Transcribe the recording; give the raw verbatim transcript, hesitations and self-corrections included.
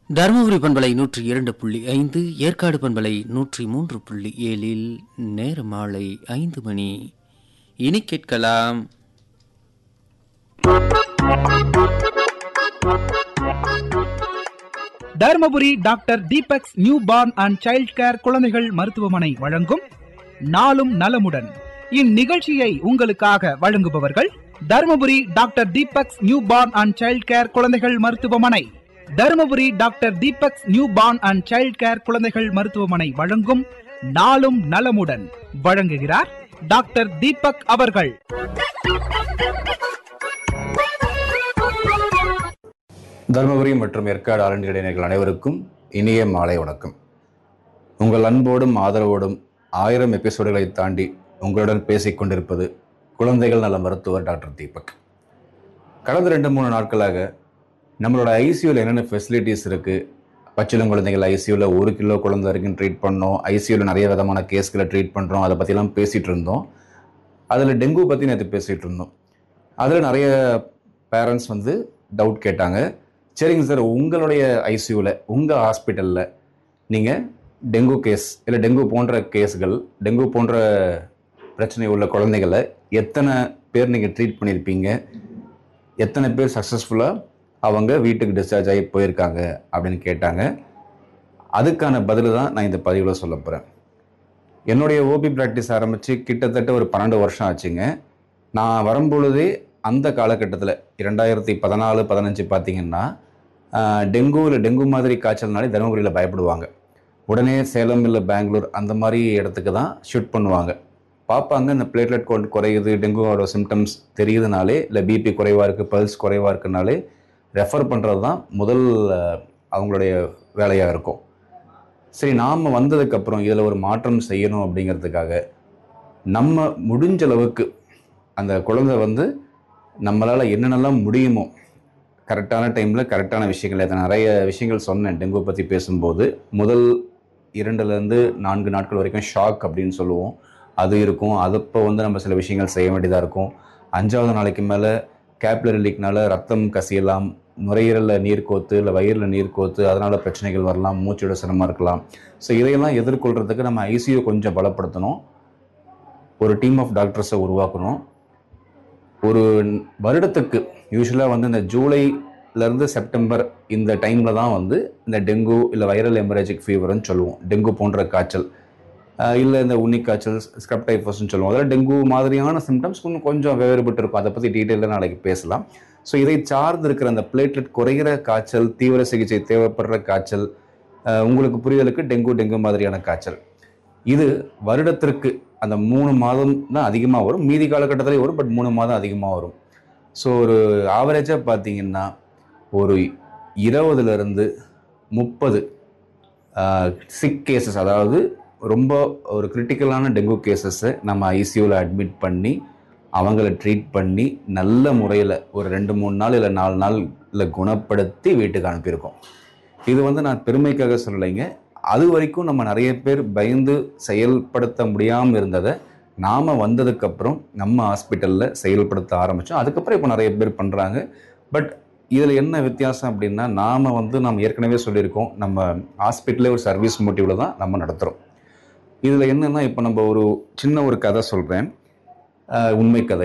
தருமபுரி பண்பலை நூற்றி இரண்டு புள்ளி ஐந்து, ஏற்காடு பண்பலை நூற்றி மூன்று புள்ளி ஏழில் நேர மாலை ஐந்து மணி. இனி கேட்கலாம் Dharmapuri doctor Deepak's new born and child care குழந்தைகள் மருத்துவமனை வழங்கும் நாளும் நலமுடன். இந்நிகழ்ச்சியை உங்களுக்காக வழங்குபவர்கள் Dharmapuri doctor Deepak's new born and child care குழந்தைகள் மருத்துவமனை. Dharmapuri doctor Deepak's new born and child care குழந்தைகள் மருத்துவமனை வழங்கும் நாளும் நலமுடன். வழங்குகிறார் டாக்டர் தீபக் அவர்கள். தருமபுரி மற்றும் ஏற்காடு ஆரண்ய இடையினர்கள் அனைவருக்கும் இனிய மாலை வணக்கம். உங்கள் அன்போடும் ஆதரவோடும் ஆயிரம் எபிசோடுகளை தாண்டி உங்களுடன் பேசிக் கொண்டிருப்பது குழந்தைகள் நல மருத்துவர் டாக்டர் தீபக். கடந்த ரெண்டு மூணு நாட்களாக நம்மளோட ஐசியூவில் என்னென்ன ஃபெசிலிட்டிஸ் இருக்குது, பச்சிளம் குழந்தைகள் ஐசியூவில் ஒரு கிலோ குழந்தை வரைக்கும் ட்ரீட் பண்ணோம், ஐசியூவில் நிறைய விதமான கேஸ்களை ட்ரீட் பண்ணுறோம், அதை பற்றிலாம் பேசிகிட்டு இருந்தோம். அதில் டெங்கு பற்றி நேற்று பேசிகிட்டு இருந்தோம். அதில் நிறைய பேரண்ட்ஸ் வந்து டவுட் கேட்டாங்க. சரிங்க சார், உங்களுடைய ஐசியூவில் உங்கள் ஹாஸ்பிட்டலில் நீங்கள் டெங்கு கேஸ் இல்லை டெங்கு போன்ற கேஸ்கள், டெங்கு போன்ற பிரச்சனை உள்ள குழந்தைகளை எத்தனை பேர் நீங்கள் ட்ரீட் பண்ணியிருப்பீங்க, எத்தனை பேர் சக்ஸஸ்ஃபுல்லாக அவங்க வீட்டுக்கு டிஸ்சார்ஜ் ஆகி போயிருக்காங்க அப்படின்னு கேட்டாங்க. அதுக்கான பதில் தான் நான் இந்த பதிவில் சொல்ல போகிறேன். என்னுடைய ஓபி ப்ராக்டிஸ் ஆரம்பித்து கிட்டத்தட்ட ஒரு பன்னெண்டு வருஷம் ஆச்சுங்க. நான் வரும்பொழுதே அந்த காலகட்டத்தில் இரண்டாயிரத்தி பதினாலு பதினஞ்சு பார்த்திங்கன்னா டெங்கு இல்லை டெங்கு மாதிரி காய்ச்சல்னாலே தருமபுரியில் பயப்படுவாங்க. உடனே சேலம் இல்லை பெங்களூர் அந்த மாதிரி இடத்துக்கு தான் ஷூட் பண்ணுவாங்க. பார்ப்பாங்க, இந்த பிளேட்லெட் கவுண்ட் குறையுது, டெங்குவோட சிம்டம்ஸ் தெரியுதுனாலே, இல்லை பிபி குறைவாக இருக்குது, பல்ஸ் குறைவாக இருக்குனாலே ரெஃபர் பண்ணுறது தான் முதல் அவங்களுடைய வேலையாக இருக்கும். சரி, நாம் வந்ததுக்கப்புறம் இதில் ஒரு மாற்றம் செய்யணும் அப்படிங்கிறதுக்காக நம்ம முடிஞ்ச அளவுக்கு அந்த குழந்தை வந்து நம்மளால் என்னென்னலாம் முடியுமோ கரெக்டான டைமில் கரெக்டான விஷயங்கள், அதை நிறைய விஷயங்கள் சொன்னேன் டெங்கு பற்றி பேசும்போது. முதல் இரண்டுலேருந்து நான்கு நாட்கள் வரைக்கும் ஷாக் அப்படின்னு சொல்லுவோம், அது இருக்கும். அதப்போ வந்து நம்ம சில விஷயங்கள் செய்ய வேண்டியதாக இருக்கும். அஞ்சாவது நாளைக்கு மேலே கேப்லரி லீக்னால ரத்தம் கசியலாம், நுரையீரலில் நீர் கோத்து இல்லை வயிறில் நீர் கோத்து, அதனால் பிரச்சனைகள் வரலாம், மூச்சோட சிரமமாக இருக்கலாம். ஸோ இதையெல்லாம் எதிர்கொள்கிறதுக்கு நம்ம ஐசியூ கொஞ்சம் பலப்படுத்தணும், ஒரு டீம் ஆஃப் டாக்டர்ஸை உருவாக்கணும். ஒரு வருடத்துக்கு யூஸ்வலாக வந்து இந்த ஜூலைலேருந்து செப்டம்பர் இந்த டைமில் தான் வந்து இந்த டெங்கு இல்லை வைரல் ஹெமரேஜிக் ஃபீவர்னு சொல்லுவோம். டெங்கு போன்ற காய்ச்சல் இல்லை இந்த உன்னி காய்ச்சல், ஸ்க்ரப் டைஃபஸ்ன்னு சொல்லுவோம். அதில் டெங்கு மாதிரியான சிம்டம்ஸ் கொஞ்சம் கொஞ்சம் வேறுபட்டு இருக்கும். அதை பற்றி டீட்டெயிலாக நாளைக்கு பேசலாம். ஸோ இதை சார்ந்து இருக்கிற அந்த பிளேட்லெட் குறைகிற காய்ச்சல், தீவிர சிகிச்சை தேவைப்படுற காய்ச்சல், உங்களுக்கு புரிதலுக்கு டெங்கு டெங்கு மாதிரியான காய்ச்சல், இது வருடத்திற்கு அந்த மூணு மாதம் தான் அதிகமாக வரும். மீதி காலகட்டத்திலே வரும், பட் மூணு மாதம் அதிகமாக வரும். ஸோ ஒரு ஆவரேஜாக பார்த்தீங்கன்னா ஒரு இருபதுலேருந்து முப்பது சிக் கேசஸ், அதாவது ரொம்ப ஒரு கிரிட்டிக்கலான டெங்கு கேசஸை நம்ம ஐசியூவில் அட்மிட் பண்ணி அவங்கள ட்ரீட் பண்ணி நல்ல முறையில் ஒரு ரெண்டு மூணு நாள் இல்லை நாலு நாளில் குணப்படுத்தி வீட்டுக்கு அனுப்பியிருக்கோம். இது வந்து நான் பெருமைக்காக சொல்லலைங்க. அது வரைக்கும் நம்ம நிறைய பேர் பயந்து செயல்படுத்த முடியாமல் இருந்ததை நாம் வந்ததுக்கப்புறம் நம்ம ஹாஸ்பிட்டலில் செயல்படுத்த ஆரம்பித்தோம். அதுக்கப்புறம் இப்போ நிறைய பேர் பண்ணுறாங்க. பட் இதில் என்ன வித்தியாசம் அப்படின்னா, நாம் வந்து நம்ம ஏற்கனவே சொல்லியிருக்கோம், நம்ம ஹாஸ்பிட்டலே ஒரு சர்வீஸ் மோட்டிவில் தான் நம்ம நடத்துகிறோம். இதில் என்னென்னா, இப்போ நம்ம ஒரு சின்ன ஒரு கதை சொல்கிறேன், உண்மை கதை.